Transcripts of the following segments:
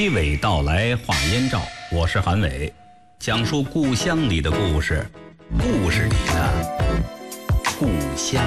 娓娓道来话燕赵，我是韩伟，讲述故乡里的故事，故事里的故乡。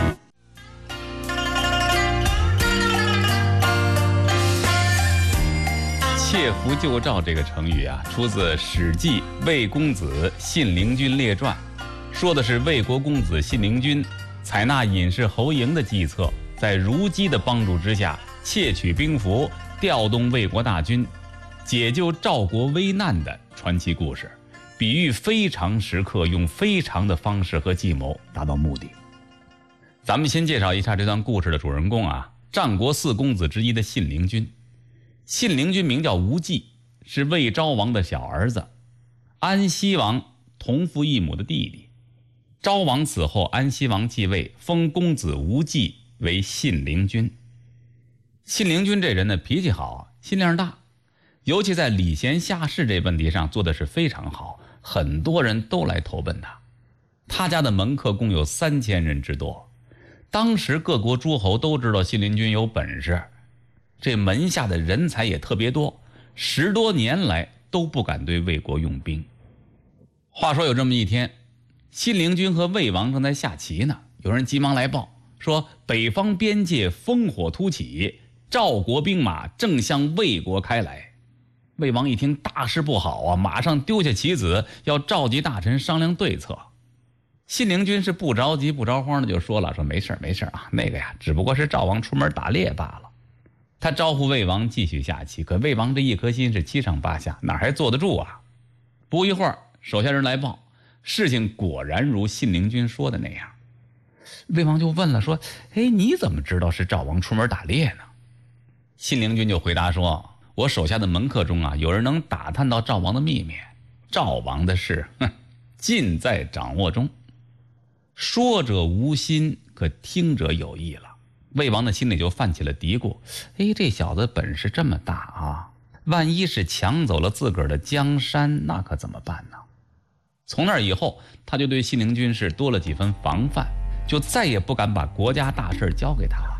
窃符救赵这个成语啊，出自《史记·魏公子信陵君列传》，说的是魏国公子信陵君采纳隐士侯嬴的计策，在如姬的帮助之下，窃取兵符，调动魏国大军，解救赵国危难的传奇故事，比喻非常时刻用非常的方式和计谋达到目的。咱们先介绍一下这段故事的主人公啊，战国四公子之一的信陵君。信陵君名叫无忌，是魏昭王的小儿子，安西王同父异母的弟弟。昭王死后，安西王继位，封公子无忌为信陵君。信陵君这人呢，脾气好，心量大，尤其在礼贤下士这问题上做的是非常好，很多人都来投奔他。他家的门客共有3000人之多。当时各国诸侯都知道信陵君有本事，这门下的人才也特别多，10多年来都不敢对魏国用兵。话说有这么一天，信陵君和魏王正在下棋呢，有人急忙来报说北方边界烽火突起，赵国兵马正向魏国开来。魏王一听大事不好啊，马上丢下棋子，要召集大臣商量对策。信陵君是不着急不着慌的就说了，说没事啊，那个呀，只不过是赵王出门打猎罢了。他招呼魏王继续下棋，可魏王这一颗心是7上8下，哪还坐得住啊？不一会儿，手下人来报，事情果然如信陵君说的那样。魏王就问了，说你怎么知道是赵王出门打猎呢？信陵君就回答说，我手下的门客中啊，有人能打探到赵王的秘密，赵王的事尽在掌握中。说者无心，可听者有意了。魏王的心里就泛起了嘀咕，这小子本事这么大啊，万一是抢走了自个儿的江山，那可怎么办呢？从那以后，他就对信陵君是多了几分防范，就再也不敢把国家大事交给他了。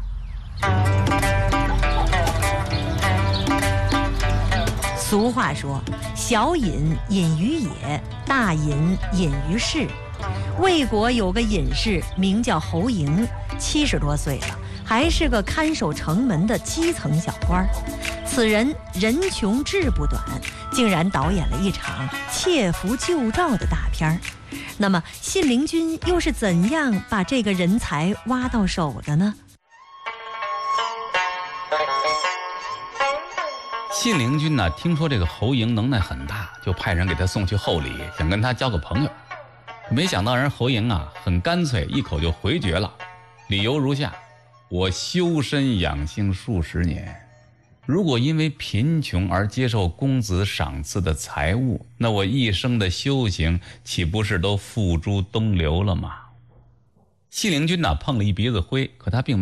俗话说，小隐隐于野，大隐隐于市。魏国有个隐士名叫侯嬴，70多岁了，还是个看守城门的基层小官。此人人穷志不短，竟然导演了一场窃符救赵的大片。那么信陵君又是怎样把这个人才挖到手的呢？ 信陵君呢，听说这个侯嬴能耐很大，就派人给他送去厚礼，想跟他交个朋友。没想到人侯嬴啊，很干脆，一口就回绝了。理由如下：我修身养性数十年，如果因为贫穷而接受公子赏赐的财物，那我一生的修行岂不是都付诸东流了吗？信陵君呢，碰了一鼻子灰，可他并没有